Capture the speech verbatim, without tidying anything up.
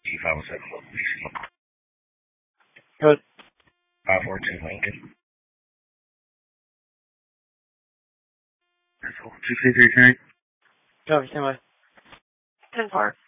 G five oh seven location. Good. five four two Lincoln. two three three three. Copy, stand by. ten four.